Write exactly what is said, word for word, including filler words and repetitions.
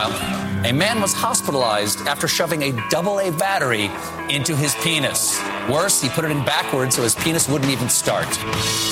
Meanwhile, a man was hospitalized after shoving a double A battery into his penis. Worse, he put it in backwards so his penis wouldn't even start.